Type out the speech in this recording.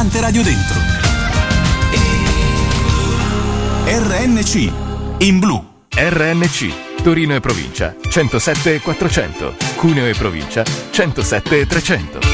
tante radio dentro. RNC in blu. RNC Torino e provincia 107 e 400, Cuneo e provincia 107 e 300.